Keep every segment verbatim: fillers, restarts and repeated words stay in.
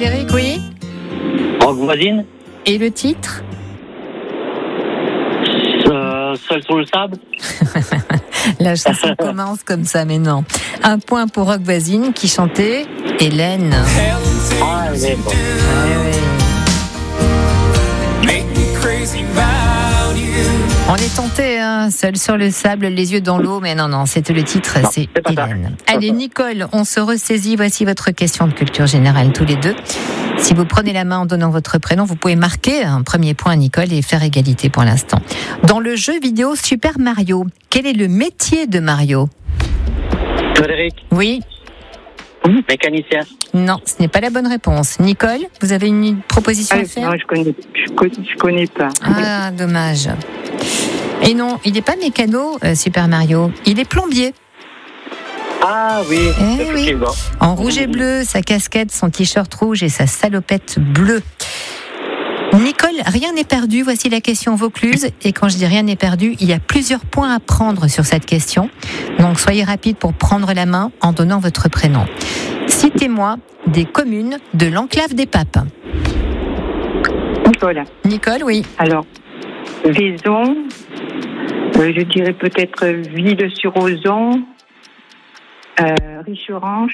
Frédéric, oui. Rock voisine. Et le titre? euh, Seul sur le sable. La chanson commence comme ça, mais non. Un point pour Rock voisine qui chantait Hélène. Ah, ouais, bon. Ouais, ouais. On est tenté, hein, seul sur le sable, les yeux dans l'eau, mais non, non, c'était le titre, Non, c'est c'est pas ça. Hélène. Allez, Nicole, on se ressaisit. Voici votre question de culture générale tous les deux. Si vous prenez la main en donnant votre prénom, vous pouvez marquer un premier point à Nicole et faire égalité pour l'instant. Dans le jeu vidéo Super Mario, quel est le métier de Mario? Frédéric, Oui? mécanicien. Non, ce n'est pas la bonne réponse. Nicole, vous avez une proposition Ah, à faire? non, je connais, je connais, je connais pas. Ah, dommage. Et non, il n'est pas mécano, euh, Super Mario. Il est plombier. Ah oui, Eh effectivement. En rouge et bleu, sa casquette, son t-shirt rouge et sa salopette bleue. Nicole, rien n'est perdu. Voici la question Vaucluse. Et quand je dis rien n'est perdu, il y a plusieurs points à prendre sur cette question. Donc soyez rapide pour prendre la main en donnant votre prénom. Citez-moi des communes de l'enclave des Papes. Nicole. Nicole, oui. Alors, Vaison, euh, je dirais peut-être Ville-sur-Ozon, euh, Richeranche.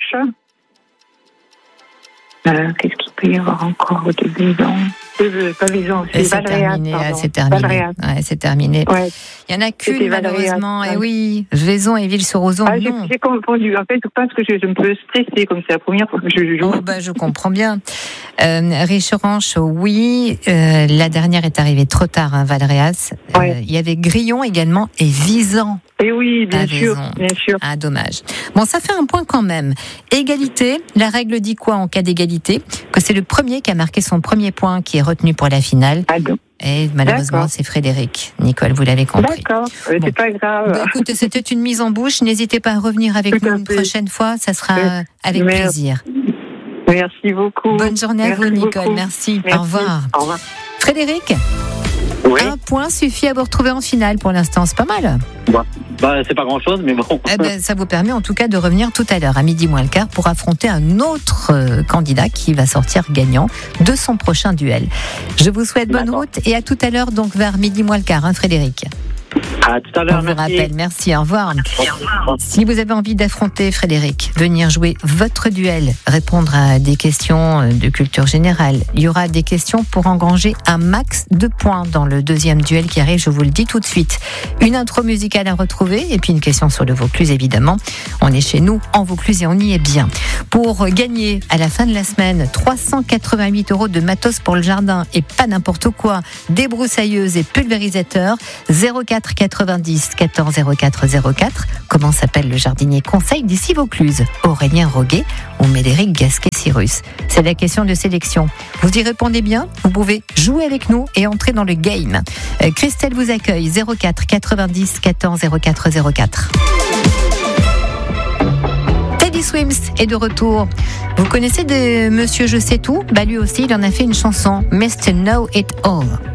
Euh, qu'est-ce qu'il peut y avoir encore de Vaison? Euh, pas Vaison, c'est Et c'est Valréas. terminé. pardon. ah, c'est terminé. Valréas. Ouais, c'est terminé. Ouais. Il n'y en a qu'une, C'était Valréas, malheureusement. ouais. Et oui, Vaison et Ville-sur-Ozon, Ah, j'ai, non. j'ai confondu. En fait, je pense que je, je me peux stresser comme c'est la première fois que je joue. Oh, bah, je comprends bien. Euh, Richeranche, oui. Euh, la dernière est arrivée trop tard, hein, Valréas. Euh, Ouais. Il y avait Grillon également et Visan. Et oui, bien T'as sûr, raison. bien sûr. Ah, dommage. Bon, ça fait un point quand même. Égalité. La règle dit quoi en cas d'égalité? Que c'est le premier qui a marqué son premier point qui est retenu pour la finale. Ah, donc, Et malheureusement, D'accord. c'est Frédéric. Nicole, vous l'avez compris. d'accord, euh, Bon. c'est pas grave. Bah, écoutez, c'était une mise en bouche. N'hésitez pas à revenir avec Tout à nous une fait. prochaine fois. Ça sera Merci. avec Merci. plaisir. Merci beaucoup. Bonne journée à Merci vous, Nicole. beaucoup. Merci. Merci. Au revoir. Au revoir. Frédéric, Oui. un point suffit à vous retrouver en finale pour l'instant. C'est pas mal. Bah, c'est pas grand chose, mais bon. Eh ben, ça vous permet en tout cas de revenir tout à l'heure à midi moins le quart pour affronter un autre euh, candidat qui va sortir gagnant de son prochain duel. Je vous souhaite bonne D'accord. route et à tout à l'heure donc vers midi moins le quart, hein, Frédéric. À tout à On l'heure, vous merci. rappelle, merci, au revoir. Au revoir. Si vous avez envie d'affronter Frédéric, venir jouer votre duel, répondre à des questions de culture générale, il y aura des questions pour engranger un max de points dans le deuxième duel qui arrive, je vous le dis tout de suite. Une intro musicale à retrouver et puis une question sur le Vaucluse évidemment. On est chez nous en Vaucluse et on y est bien. Pour gagner à la fin de la semaine trois cent quatre-vingt-huit euros de matos pour le jardin et pas n'importe quoi, débroussailleuses et pulvérisateurs, zéro quatre quatre-vingt-dix quatorze zéro quatre zéro quatre. Comment s'appelle le jardinier conseil d'ici Vaucluse? Aurélien Roguet ou Médéric Gasquet-Cyrus? C'est la question de sélection. Vous y répondez bien, vous pouvez jouer avec nous et entrer dans le game. Euh, Christelle vous accueille, zéro quatre quatre-vingt-dix quatorze zéro quatre zéro quatre. Teddy Swims est de retour. Vous connaissez de Monsieur Je sais tout? Bah lui aussi, il en a fait une chanson, Mister Know It All.